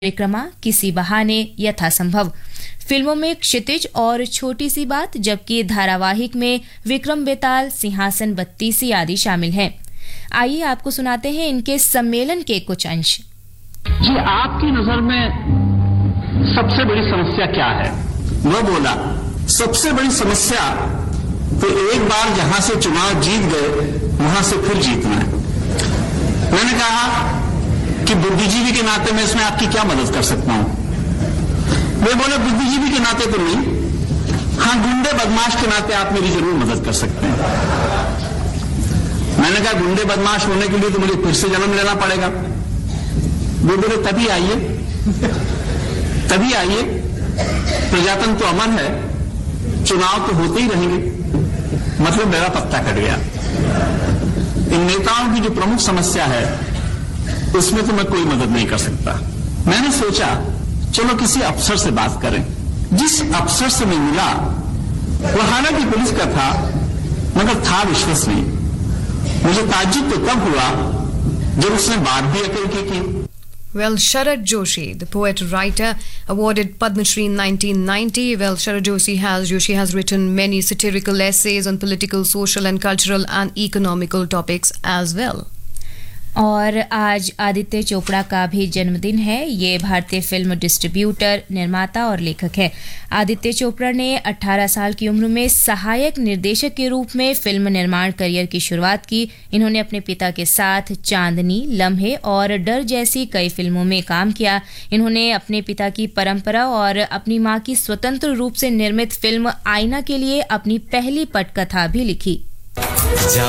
परिक्रमा किसी बहाने यथासंभव। फिल्मों में क्षितिज और छोटी सी बात, जबकि धारावाहिक में विक्रम बेताल, सिंहासन बत्तीसी आदि शामिल हैं। आइए आपको सुनाते हैं इनके सम्मेलन के कुछ अंश। जी, आपकी नजर में सबसे बड़ी समस्या क्या है? वो बोला, सबसे बड़ी समस्या तो एक बार जहां से चुनाव जीत गए वहां से फिर जीतना है। मैंने कहा कि बुद्धिजीवी के नाते मैं इसमें आपकी क्या मदद कर सकता हूं? वे बोले, बुद्धिजीवी के नाते तो नहीं, हां गुंडे बदमाश के नाते आप मेरी जरूर मदद कर सकते हैं। मैंने कहा, गुंडे बदमाश होने के लिए तो मुझे फिर से जन्म लेना पड़ेगा। वे बोले, तभी आइए, प्रजातंत्र तो अमर है, चुनाव तो होते ही रहेंगे। मतलब मेरा पत्ता कट गया। इन नेताओं की जो प्रमुख समस्या है उसमें तो मैं कोई मदद नहीं कर सकता। मैंने सोचा चलो किसी अफसर से बात करें। जिस अफसर से मैं मिला वो हालांकि पुलिस का था, मगर था विश्वसनीय। मुझे ताज्जुब तो तब हुआ जब उसने बात भी अकेले की। Well, Sharad Joshi, the poet-writer, awarded Padma Shri in 1990. Well, Sharad Joshi has written many satirical essays on political, social and cultural and economical topics as well. और आज आदित्य चोपड़ा का भी जन्मदिन है। ये भारतीय फिल्म डिस्ट्रीब्यूटर, निर्माता और लेखक है। आदित्य चोपड़ा ने 18 साल की उम्र में सहायक निर्देशक के रूप में फिल्म निर्माण करियर की शुरुआत की। इन्होंने अपने पिता के साथ चांदनी, लम्हे और डर जैसी कई फिल्मों में काम किया। इन्होंने अपने पिता की परंपरा और अपनी मां की स्वतंत्र रूप से निर्मित फिल्म आईना के लिए अपनी पहली पटकथा भी लिखी।